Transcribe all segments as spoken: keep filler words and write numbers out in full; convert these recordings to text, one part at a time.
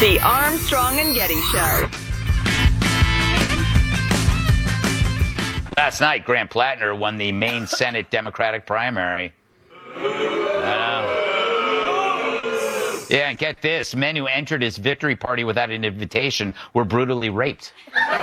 The Armstrong and Getty Show. Last night, Graham Plattner won the Maine Senate Democratic primary. Uh, yeah, and get this. Men who entered his victory party without an invitation were brutally raped.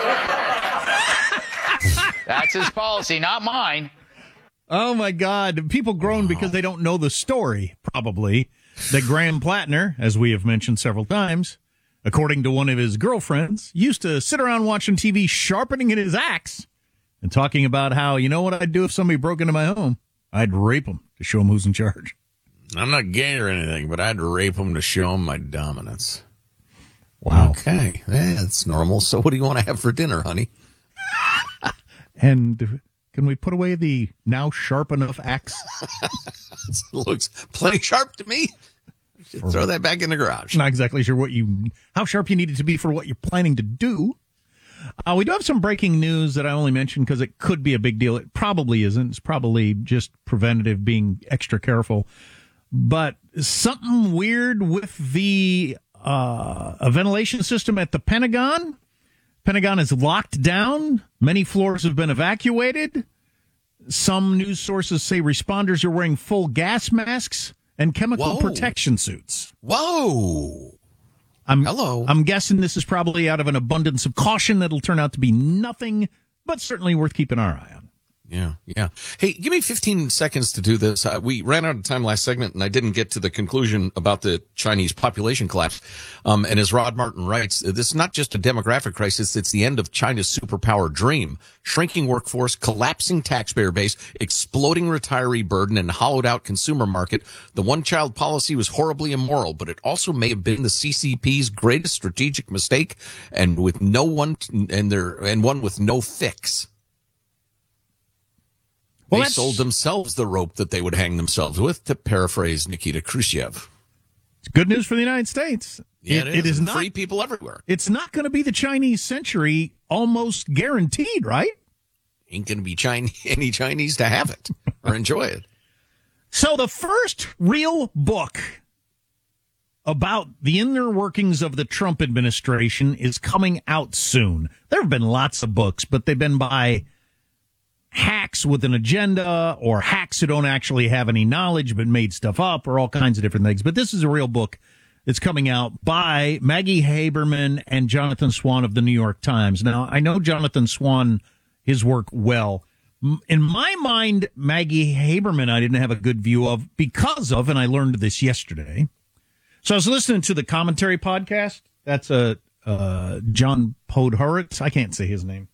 That's his policy, not mine. Oh, my God. People groan because they don't know the story, probably, that Graham Plattner, as we have mentioned several times, according to one of his girlfriends, used to sit around watching T V sharpening his axe and talking about how, you know what I'd do if somebody broke into my home? I'd rape them to show them who's in charge. I'm not gay or anything, but I'd rape them to show them my dominance. Wow. Okay. Yeah, that's normal. So what do you want to have for dinner, honey? And can we put away the now sharp enough axe? It looks plenty sharp to me. Should throw that back in the garage. Not exactly sure what you, how sharp you need it to be for what you're planning to do. Uh, we do have some breaking news that I only mentioned because it could be a big deal. It probably isn't. It's probably just preventative, being extra careful. But something weird with the uh, a ventilation system at the Pentagon. Pentagon is locked down. Many floors have been evacuated. Some news sources say responders are wearing full gas masks and chemical Whoa. protection suits. Whoa. I'm, Hello. I'm guessing this is probably out of an abundance of caution that'll turn out to be nothing, but certainly worth keeping our eye on. Yeah, yeah. Hey, give me fifteen seconds to do this. Uh, we ran out of time last segment, and I didn't get to the conclusion about the Chinese population collapse. Um, and as Rod Martin writes, this is not just a demographic crisis, it's the end of China's superpower dream. Shrinking workforce, collapsing taxpayer base, exploding retiree burden, and hollowed-out consumer market. The one-child policy was horribly immoral, but it also may have been the C C P's greatest strategic mistake, and with no one, and there, and one with no fix. Well, they that's, sold themselves the rope that they would hang themselves with, to paraphrase Nikita Khrushchev. It's good news for the United States. Yeah, it, it is. it is not, free people everywhere. It's not going to be the Chinese century, almost guaranteed, right? Ain't going to be Chinese, any Chinese to have it or enjoy it. So the first real book about the inner workings of the Trump administration is coming out soon. There have been lots of books, but they've been by hacks with an agenda or hacks who don't actually have any knowledge but made stuff up or all kinds of different things. But this is a real book that's coming out by Maggie Haberman and Jonathan Swan of the New York Times. Now, I know Jonathan Swan, his work well. In my mind, Maggie Haberman I didn't have a good view of because of, and I learned this yesterday. So I was listening to the commentary podcast. That's a uh, John Podhoretz. I can't say his name.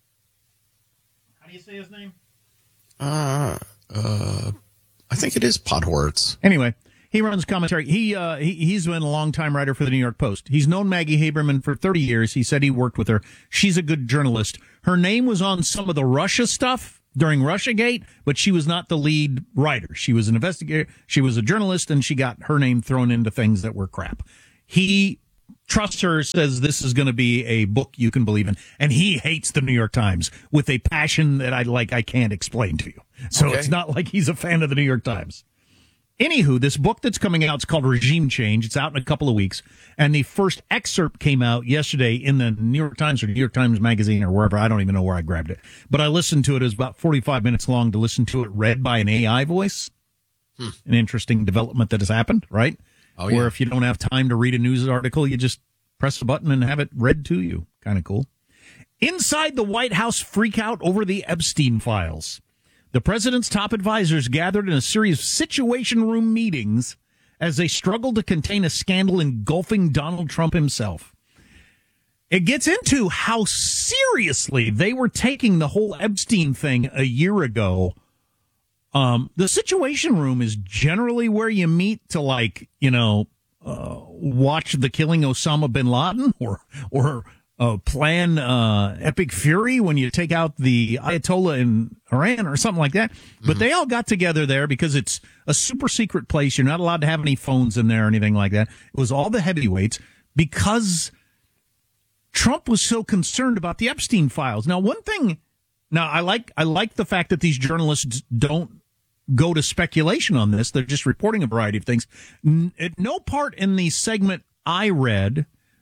How do you say his name? Uh, uh, I think it is Podhoretz. Anyway, he runs commentary. He, uh, he he's been a longtime writer for the New York Post. He's known Maggie Haberman for thirty years. He said he worked with her. She's a good journalist. Her name was on some of the Russia stuff during Russiagate, but she was not the lead writer. She was an investigator. She was a journalist, and she got her name thrown into things that were crap. He trusts her, says this is going to be a book you can believe in, and he hates the New York Times with a passion that I like I can't explain to you. So Okay. it's not like he's a fan of the New York Times. Anywho, this book that's coming out is called Regime Change. It's out in a couple of weeks, and the first excerpt came out yesterday in the New York Times or New York Times Magazine or wherever. I don't even know where I grabbed it, but I listened to it. It was about forty-five minutes long to listen to it read by an A I voice. Hmm. An interesting development that has happened, right? Oh, yeah. Where if you don't have time to read a news article, you just press a button and have it read to you. Kind of cool. Inside the White House freak out over the Epstein files. The president's top advisors gathered in a series of situation room meetings as they struggled to contain a scandal engulfing Donald Trump himself. It gets into how seriously they were taking the whole Epstein thing a year ago. Um, the situation room is generally where you meet to, like, you know, uh, watch the killing Osama bin Laden or, or, uh, plan, uh, epic fury when you take out the Ayatollah in Iran or something like that. Mm-hmm. But they all got together there because it's a super secret place. You're not allowed to have any phones in there or anything like that. It was all the heavyweights because Trump was so concerned about the Epstein files. Now, one thing, now I like, I like the fact that these journalists don't go to speculation on this. They're just reporting a variety of things. N- at no part in the segment I read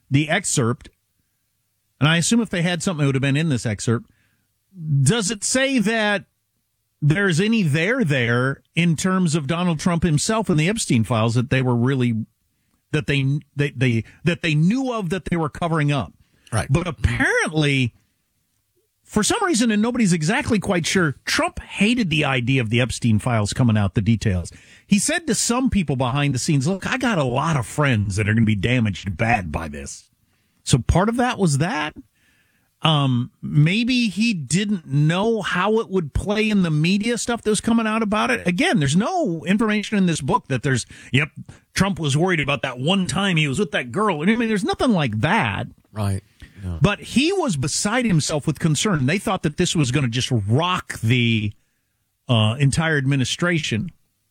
the excerpt, and I assume if they had something, it would have been in this excerpt. Does it say that there's any there there in terms of Donald Trump himself and the Epstein files that they were really that they they, they that they knew of that they were covering up? Right. But apparently, for some reason, and nobody's exactly quite sure, Trump hated the idea of the Epstein files coming out, the details. He said to some people behind the scenes, look, I got a lot of friends that are going to be damaged bad by this. So part of that was that. Um, maybe he didn't know how it would play in the media stuff that was coming out about it. Again, there's no information in this book that there's, yep, Trump was worried about that one time he was with that girl. I mean, there's nothing like that. Right. Yeah. But he was beside himself with concern. They thought that this was going to just rock the uh, entire administration.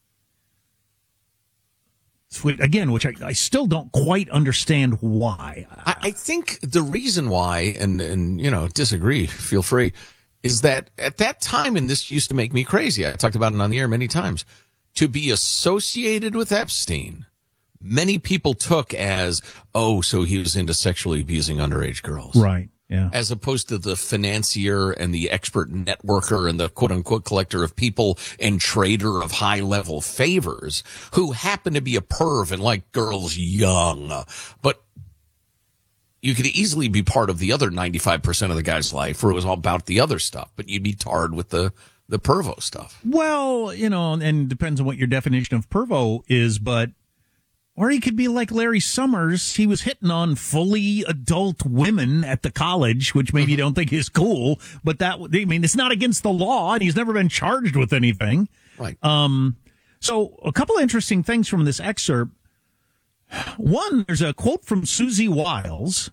Again, which I, I still don't quite understand why. I, I think the reason why, and, and, you know, disagree, feel free, is that at that time, and this used to make me crazy, I talked about it on the air many times, to be associated with Epstein, many people took as, oh, so he was into sexually abusing underage girls. Right. Yeah. As opposed to the financier and the expert networker and the quote unquote collector of people and trader of high level favors who happen to be a perv and like girls young. But you could easily be part of the other ninety-five percent of the guy's life where it was all about the other stuff, but you'd be tarred with the, the pervo stuff. Well, you know, and depends on what your definition of pervo is, but or he could be like Larry Summers. He was hitting on fully adult women at the college, which maybe you don't think is cool, but that, I mean, it's not against the law, and he's never been charged with anything. Right. Um, so a couple of interesting things from this excerpt. One, there's a quote from Susie Wiles,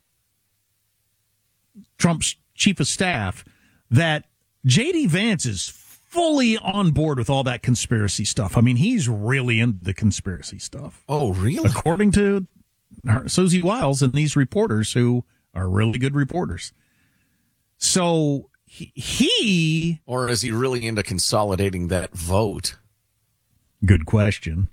Trump's chief of staff, that J D. Vance is fully on board with all that conspiracy stuff. I mean, he's really into the conspiracy stuff. Oh, really? According to her, Susie Wiles and these reporters who are really good reporters. So he, he... Or is he really into consolidating that vote? Good question.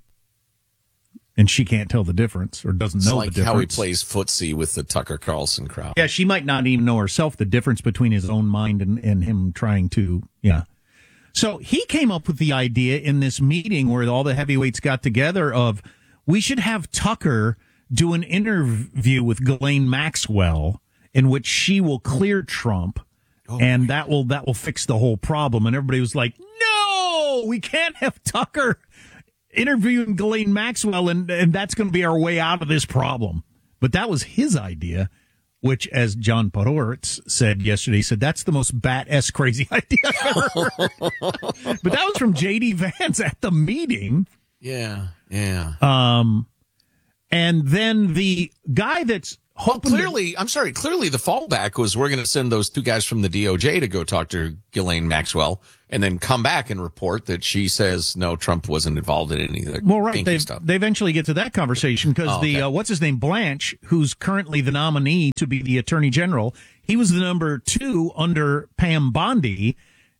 And she can't tell the difference or doesn't it's know like the difference. How he plays footsie with the Tucker Carlson crowd. Yeah, she might not even know herself the difference between his own mind and, and him trying to, yeah. So he came up with the idea in this meeting where all the heavyweights got together of we should have Tucker do an interview with Ghislaine Maxwell in which she will clear Trump, oh, and that will that will fix the whole problem. And everybody was like, no, we can't have Tucker interviewing Ghislaine Maxwell, and, and that's going to be our way out of this problem. But that was his idea. Which, as John Podhoretz said yesterday, he said, that's the most bat-esque crazy idea I've ever heard. But that was from J D. Vance at the meeting. Yeah, yeah. Um, and then the guy that's hoping... Well, clearly, to- I'm sorry, clearly the fallback was we're going to send those two guys from the D O J to go talk to Ghislaine Maxwell and then come back and report that she says, no, Trump wasn't involved in any of the well, right. They, stuff. They eventually get to that conversation because oh, okay. the, uh, what's his name, Blanche, who's currently the nominee to be the attorney general, he was the number two under Pam Bondi,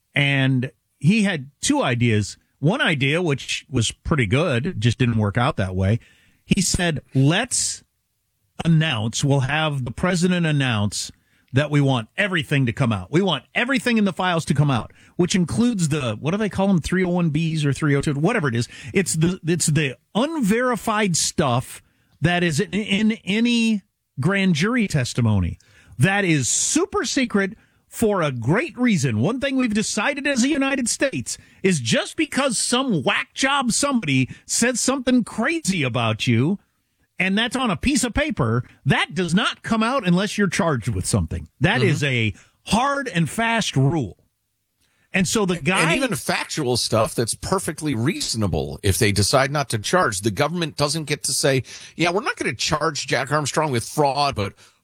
and he had two ideas. One idea, which was pretty good, just didn't work out that way. He said, let's announce, we'll have the president announce that we want everything to come out. We want everything in the files to come out, which includes the, what do they call them, three oh one B's or three oh two, whatever it is. It's the it's the unverified stuff that is in, in any grand jury testimony. That is super secret for a great reason. One thing we've decided as a United States is just because some whack job somebody says something crazy about you, and that's on a piece of paper, that does not come out unless you're charged with something. That mm-hmm. is a hard and fast rule. And so the guy... And even factual stuff that's perfectly reasonable if they decide not to charge. The government doesn't get to say, yeah, we're not going to charge Jack Armstrong with fraud, but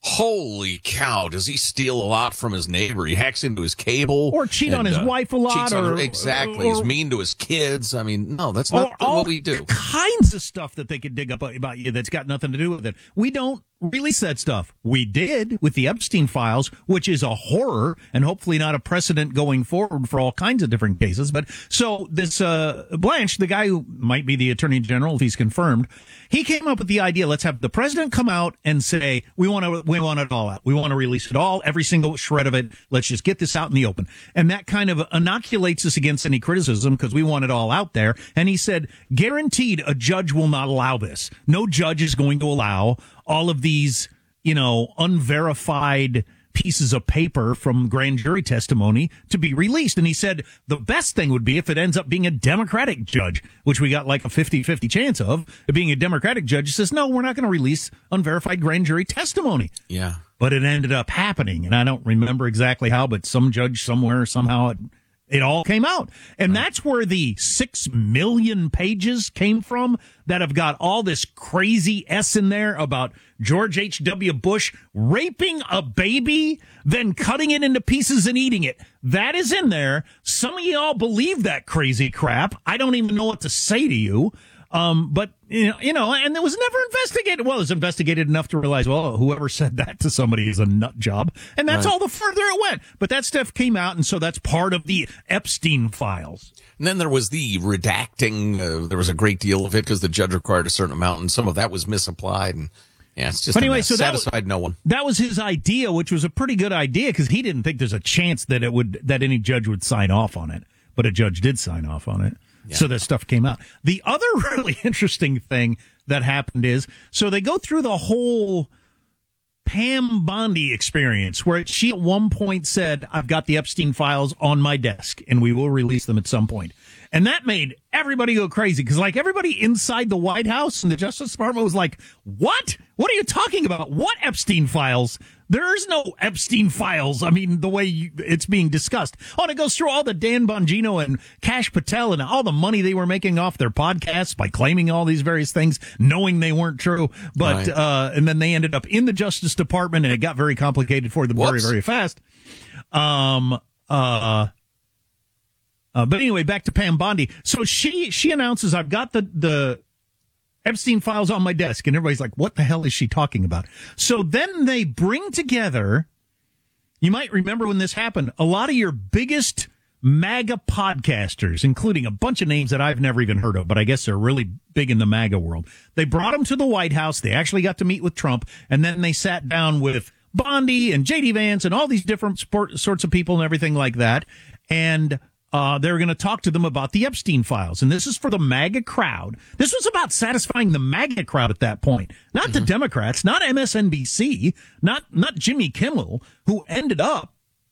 Holy cow! Does he steal a lot from his neighbor? He hacks into his cable, or cheat and, on his uh, wife a lot, cheats on or her- exactly. or, He's mean to his kids. I mean, no, that's not all what we do. Kinds of stuff that they could dig up about you that's got nothing to do with it. We don't release that stuff. We did with the Epstein files, which is a horror and hopefully not a precedent going forward for all kinds of different cases. But so this uh, Blanche, the guy who might be the attorney general if he's confirmed, he came up with the idea. Let's have the president come out and say we want to we want it all out. We want to release it all, every single shred of it. Let's just get this out in the open. And that kind of inoculates us against any criticism because we want it all out there. And he said, guaranteed, a judge will not allow this. No judge is going to allow all of these, you know, unverified pieces of paper from grand jury testimony to be released. And he said the best thing would be if it ends up being a Democratic judge, which we got like a fifty-fifty chance of. It being a Democratic judge says, no, we're not going to release unverified grand jury testimony. Yeah. But it ended up happening. And I don't remember exactly how, but some judge somewhere, somehow it It all came out. And right. That's where the six million pages came from that have got all this crazy S in there about George H W. Bush raping a baby, then cutting it into pieces and eating it. That is in there. Some of y'all believe that crazy crap. I don't even know what to say to you. Um, but, you know, you know, and it was never investigated. Well, it was investigated enough to realize, well, whoever said that to somebody is a nut job. And that's right. all the further it went. But that stuff came out, and so that's part of the Epstein files. And then there was the redacting. Uh, there was a great deal of it because the judge required a certain amount, and some of that was misapplied. And yeah, it's just but anyway, a mess. so that satisfied was, no one. That was his idea, which was a pretty good idea because he didn't think there's a chance that it would that any judge would sign off on it. But a judge did sign off on it. Yeah. So that stuff came out. The other really interesting thing that happened is, so they go through the whole Pam Bondi experience where she at one point said, I've got the Epstein files on my desk and we will release them at some point. And that made everybody go crazy because like everybody inside the White House and the Justice Department was like, what? What are you talking about? What Epstein files? There's no Epstein files. I mean, the way you, it's being discussed. Oh, and it goes through all the Dan Bongino and Kash Patel and all the money they were making off their podcasts by claiming all these various things, knowing they weren't true. But, right. uh, and then they ended up in the Justice Department and it got very complicated for them Whoops. very, very fast. Um, uh, Uh, but anyway, back to Pam Bondi. So she she announces, I've got the, the Epstein files on my desk. And everybody's like, what the hell is she talking about? So then they bring together, you might remember when this happened, a lot of your biggest MAGA podcasters, including a bunch of names that I've never even heard of, but I guess they're really big in the MAGA world. They brought them to the White House. They actually got to meet with Trump. And then they sat down with Bondi and J D Vance and all these different sport, sorts of people and everything like that. And Uh, they're going to talk to them about the Epstein files. And this is for the MAGA crowd. This was about satisfying the MAGA crowd at that point, not mm-hmm. the Democrats, not M S N B C, not, not Jimmy Kimmel, who ended up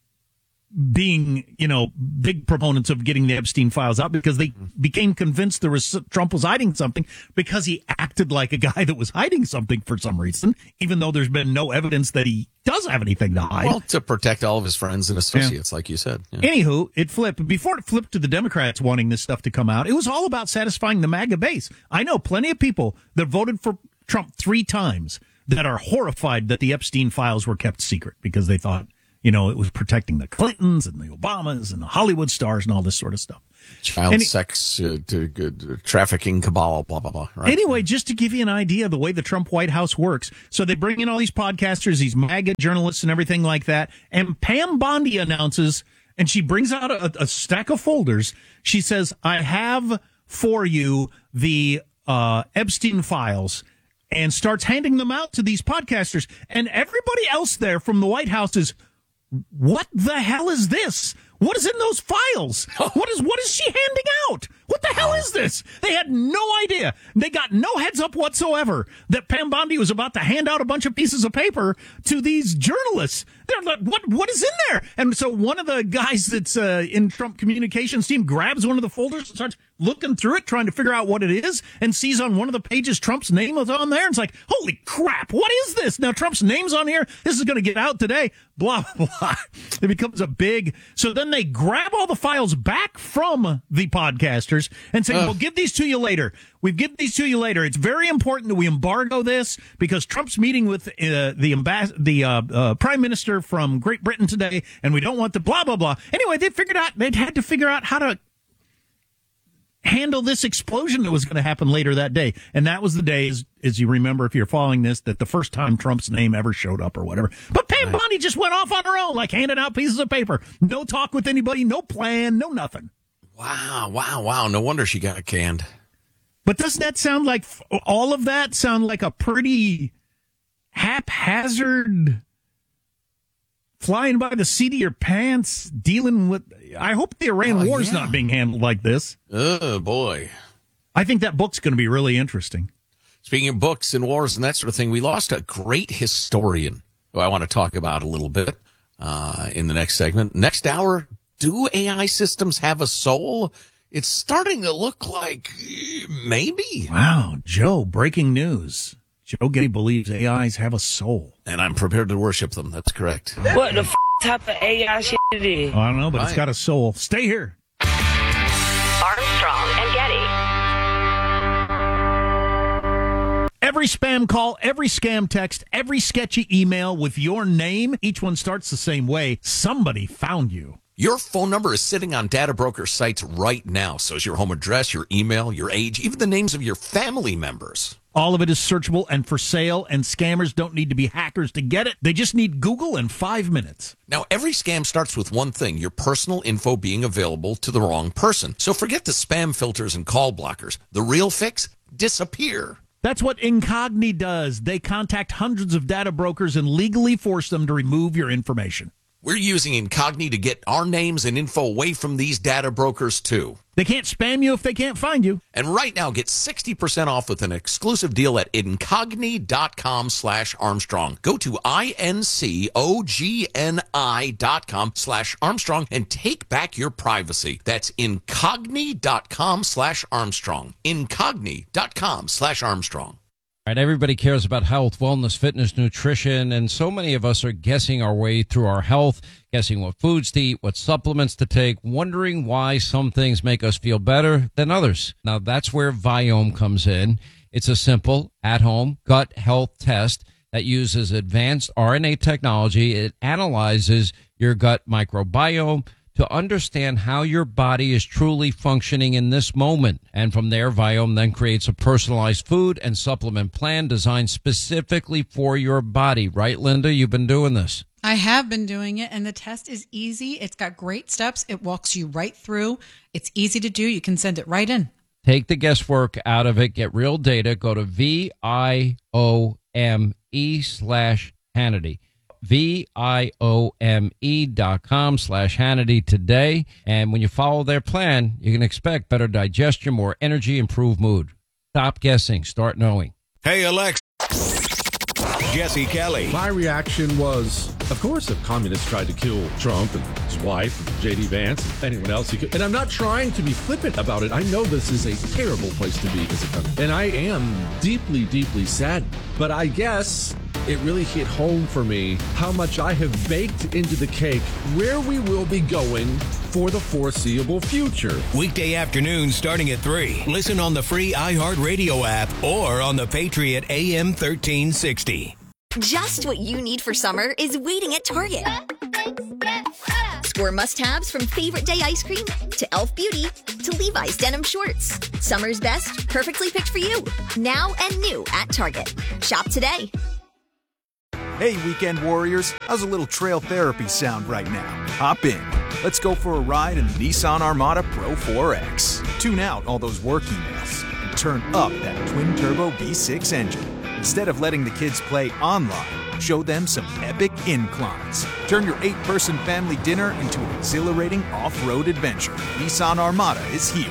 being, you know, big proponents of getting the Epstein files out because they became convinced there was Trump was hiding something because he acted like a guy that was hiding something for some reason, even though there's been no evidence that he does have anything to hide. Well, to protect all of his friends and associates, yeah. like you said. Yeah. Anywho, it flipped. Before it flipped to the Democrats wanting this stuff to come out, it was all about satisfying the MAGA base. I know plenty of people that voted for Trump three times that are horrified that the Epstein files were kept secret because they thought, you know, it was protecting the Clintons and the Obamas and the Hollywood stars and all this sort of stuff. Child Any- sex, uh, to, uh, trafficking cabal, blah, blah, blah. Right? Anyway, just to give you an idea of the way the Trump White House works. So they bring in all these podcasters, these MAGA journalists and everything like that. And Pam Bondi announces, and she brings out a, a stack of folders. She says, I have for you the uh, Epstein files, and starts handing them out to these podcasters. And everybody else there from the White House is, what the hell is this? What is in those files? What is what is she handing out? What the hell is this? They had no idea. They got no heads up whatsoever that Pam Bondi was about to hand out a bunch of pieces of paper to these journalists. They're like, what what is in there? And so one of the guys that's uh, in Trump communications team grabs one of the folders and starts looking through it, trying to figure out what it is, and sees on one of the pages Trump's name is on there. And it's like, holy crap, what is this? Now Trump's name's on here. This is going to get out today. Blah, blah. It becomes a big... So then they grab all the files back from the podcasters ministers and saying, Ugh. we'll give these to you later. We've give these to you later. It's very important that we embargo this because Trump's meeting with uh, the ambas- the uh, uh, prime minister from Great Britain today, and we don't want the blah, blah, blah. Anyway, they figured out, they'd had to figure out how to handle this explosion that was going to happen later that day. And that was the day, as, as you remember, if you're following this, that the first time Trump's name ever showed up or whatever. But Pam Right. Bondi just went off on her own, like handing out pieces of paper. No talk with anybody, no plan, no nothing. Wow, wow, wow. No wonder she got canned. But doesn't that sound like, all of that sound like a pretty haphazard, flying by the seat of your pants, dealing with, I hope the Iran Oh, war's yeah. not being handled like this. Oh, boy. I think that book's going to be really interesting. Speaking of books and wars and that sort of thing, we lost a great historian who I want to talk about a little bit uh, in the next segment. Next hour, do A I systems have a soul? It's starting to look like uh, maybe. Wow, Joe, breaking news. Joe Getty believes A Is have a soul. And I'm prepared to worship them. That's correct. What the f- type of A I shit it is? I don't know, but it's Right. got a soul. Stay here. Armstrong and Getty. Every spam call, every scam text, every sketchy email with your name, each one starts the same way. Somebody found you. Your phone number is sitting on data broker sites right now. So is your home address, your email, your age, even the names of your family members. All of it is searchable and for sale, and scammers don't need to be hackers to get it. They just need Google in five minutes. Now, every scam starts with one thing, your personal info being available to the wrong person. So forget the spam filters and call blockers. The real fix? Disappear. That's what Incogni does. They contact hundreds of data brokers and legally force them to remove your information. We're using Incogni to get our names and info away from these data brokers, too. They can't spam you if they can't find you. And right now, get sixty percent off with an exclusive deal at Incogni.com slash Armstrong. Go to I-N-C-O-G-N-I dot com slash Armstrong and take back your privacy. That's Incogni.com slash Armstrong. Incogni.com slash Armstrong. All right, everybody cares about health, wellness, fitness, nutrition, and so many of us are guessing our way through our health, guessing what foods to eat, what supplements to take, wondering why some things make us feel better than others. Now, that's where Viome comes in. It's a simple, at-home gut health test that uses advanced R N A technology. It analyzes your gut microbiome to understand how your body is truly functioning in this moment. And from there, Viome then creates a personalized food and supplement plan designed specifically for your body. Right, Linda? You've been doing this. I have been doing it, and the test is easy. It's got great steps. It walks you right through. It's easy to do. You can send it right in. Take the guesswork out of it. Get real data. Go to V I O M E slash Hannity. V-I-O-M-E dot com slash Hannity today. And when you follow their plan, you can expect better digestion, more energy, improved mood. Stop guessing. Start knowing. Hey, Alexa. Jesse Kelly. My reaction was, of course, if communists tried to kill Trump and his wife, and J D Vance, and anyone else he could. And I'm not trying to be flippant about it. I know this is a terrible place to be as a country. And I am deeply, deeply saddened. But I guess it really hit home for me how much I have baked into the cake where we will be going for the foreseeable future. Weekday afternoons starting at three. Listen on the free iHeartRadio app or on the Patriot A M thirteen sixty. Just what you need for summer is waiting at Target. Score must-haves from favorite day ice cream to Elf Beauty to Levi's denim shorts. Summer's best, perfectly picked for you. Now and new at Target. Shop today. Hey, weekend warriors. How's a little trail therapy sound right now? Hop in. Let's go for a ride in the Nissan Armada Pro four X. Tune out all those work emails and turn up that twin-turbo V six engine. Instead of letting the kids play online, show them some epic inclines. Turn your eight-person family dinner into an exhilarating off-road adventure. Nissan Armada is here.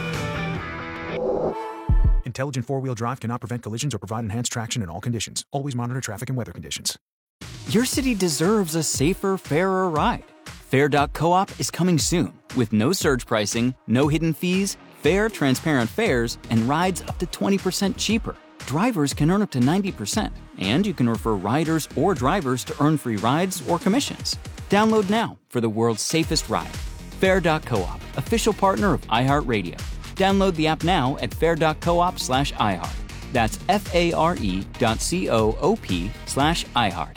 Intelligent four-wheel drive cannot prevent collisions or provide enhanced traction in all conditions. Always monitor traffic and weather conditions. Your city deserves a safer, fairer ride. Fair dot coop is coming soon with no surge pricing, no hidden fees, fair, transparent fares, and rides up to twenty percent cheaper. Drivers can earn up to ninety percent, and you can refer riders or drivers to earn free rides or commissions. Download now for the world's safest ride. Fair dot coop, official partner of iHeartRadio. Download the app now at fare.coop slash iHeart. That's F-A-R-E dot C-O-O-P slash iHeart.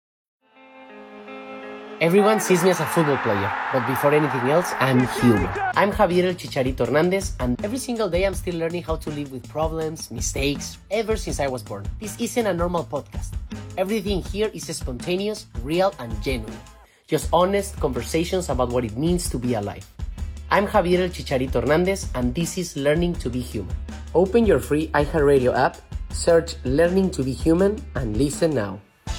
Everyone sees me as a football player, but before anything else, I'm human. I'm Javier El Chicharito Hernandez, and every single day I'm still learning how to live with problems, mistakes, ever since I was born. This isn't a normal podcast. Everything here is spontaneous, real, and genuine. Just honest conversations about what it means to be alive. I'm Javier El Chicharito Hernandez, and this is Learning to be Human. Open your free iHeartRadio app, search Learning to be Human, and listen now.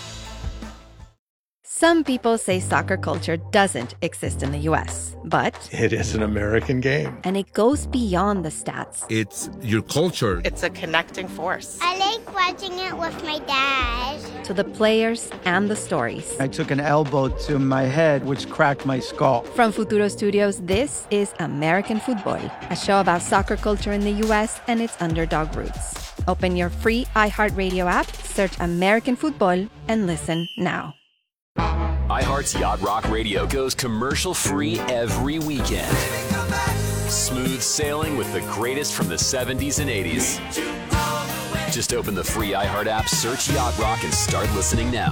Some people say soccer culture doesn't exist in the U S, but it is an American game. And it goes beyond the stats. It's your culture. It's a connecting force. I like watching it with my dad. To the players and the stories. I took an elbow to my head, which cracked my skull. From Futuro Studios, this is American Football, a show about soccer culture in the U S and its underdog roots. Open your free iHeartRadio app, search American Football, and listen now. iHeart's Yacht Rock Radio goes commercial-free every weekend. Smooth sailing with the greatest from the seventies and eighties. Just open the free iHeart app, search Yacht Rock, and start listening now.